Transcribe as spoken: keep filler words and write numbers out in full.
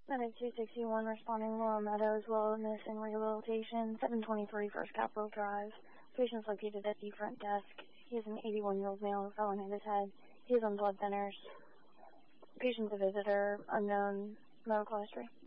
Medic two sixty-one responding Laurel Meadows, Wellness and Rehabilitation, seven twenty-three First Capitol Drive. Patient's located at the front desk. He is an eighty-one-year-old male with a felon in his head. He is on blood thinners. Patient's a visitor, unknown medical history.